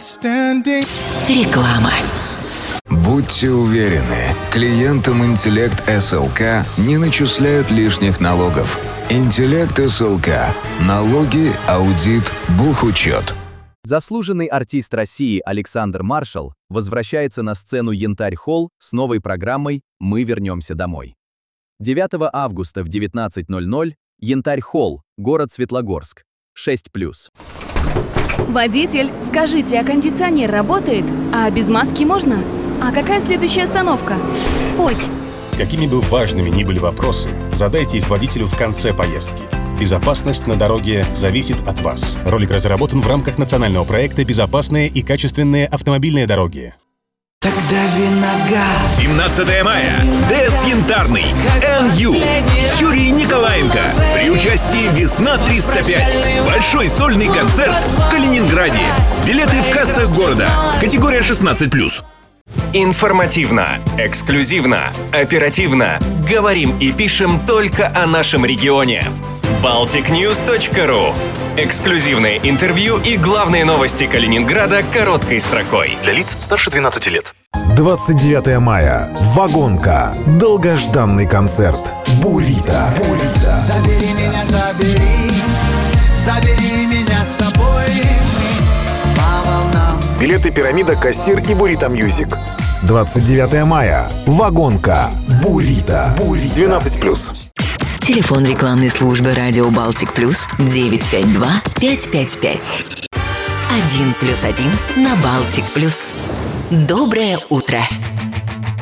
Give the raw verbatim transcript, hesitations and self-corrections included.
Реклама. Будьте уверены, клиентам Интеллект эс эл ка не начисляют лишних налогов. Интеллект эс эл ка. Налоги, аудит, бухучет. Заслуженный артист России Александр Маршал возвращается на сцену Янтарь Холл с новой программой «Мы вернемся домой». девятого августа в девятнадцать ноль ноль Янтарь Холл, город Светлогорск, шесть плюс. Водитель, скажите, а кондиционер работает? А без маски можно? А какая следующая остановка? Ой. Какими бы важными ни были вопросы, задайте их водителю в конце поездки. Безопасность на дороге зависит от вас. Ролик разработан в рамках национального проекта «Безопасные и качественные автомобильные дороги». Тогда виногаз. семнадцатое мая. ДЭС Янтарный. эн ю. Юрий Николаенко. При участии «Весна триста пять». Большой сольный концерт в Калининграде. Билеты в кассах города. Категория шестнадцать плюс. Информативно, эксклюзивно, оперативно. Говорим и пишем только о нашем регионе. балтик ньюс точка ру. Эксклюзивные интервью и главные новости Калининграда короткой строкой. Для лиц старше двенадцати лет. двадцать девятое мая. Вагонка. Долгожданный концерт. Бурито. Бурито. Забери меня, забери, забери меня с собой. По волнам. Билеты «Пирамида», «Кассир» и «Бурито Мьюзик». двадцать девятое мая. Вагонка. Бурито. Бурито. двенадцать плюс. Телефон рекламной службы «Радио Балтик Плюс» девять пять два пять пять пять. Один плюс один на Балтик Плюс. Доброе утро!